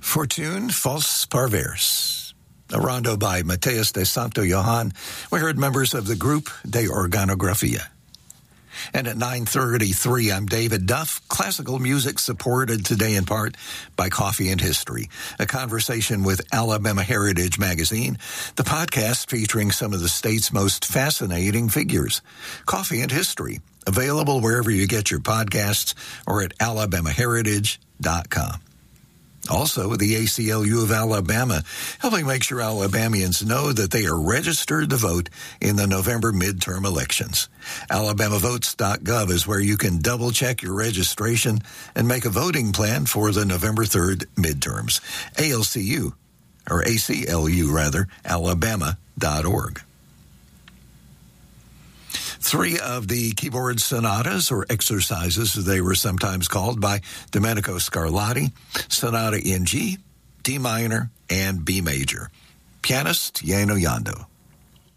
Fortune Fos Parvers, a rondo by Mateus de Santo Johan. We heard members of the group De Organografia. And at 9:33, I'm David Duff. Classical music supported today in part by Coffee and History, a conversation with Alabama Heritage Magazine, the podcast featuring some of the state's most fascinating figures. Coffee and History, available wherever you get your podcasts or at alabamaheritage.com. Also, the ACLU of Alabama, helping make sure Alabamians know that they are registered to vote in the November midterm elections. AlabamaVotes.gov is where you can double-check your registration and make a voting plan for the November 3rd midterms. ACLU, Alabama.org. Three of the keyboard sonatas, or exercises as they were sometimes called, by Domenico Scarlatti, Sonata in G, D minor, and B major. Pianist Yano Yando.